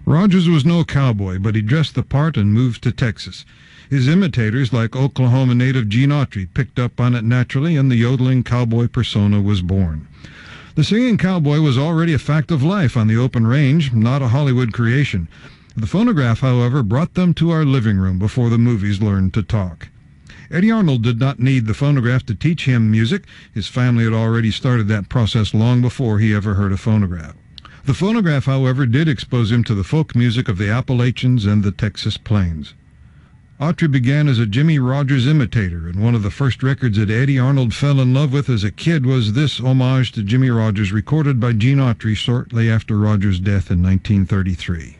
Rogers was no cowboy, but he dressed the part and moved to Texas. His imitators, like Oklahoma native Gene Autry, picked up on it naturally, and the yodeling cowboy persona was born. The singing cowboy was already a fact of life on the open range, not a Hollywood creation. The phonograph, however, brought them to our living room before the movies learned to talk. Eddie Arnold did not need the phonograph to teach him music. His family had already started that process long before he ever heard a phonograph. The phonograph, however, did expose him to the folk music of the Appalachians and the Texas Plains. Autry began as a Jimmie Rodgers imitator, and one of the first records that Eddie Arnold fell in love with as a kid was this homage to Jimmie Rodgers, recorded by Gene Autry shortly after Rodgers' death in 1933.